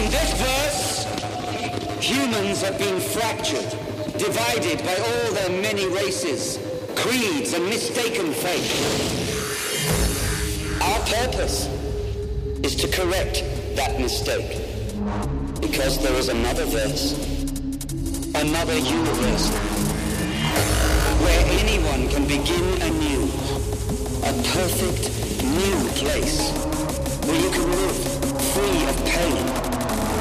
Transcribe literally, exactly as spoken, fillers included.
In this verse, humans have been fractured, divided by all their many races, creeds, and mistaken faith. Our purpose is to correct that mistake, because there is another verse, another universe, where anyone can begin anew, a perfect new place.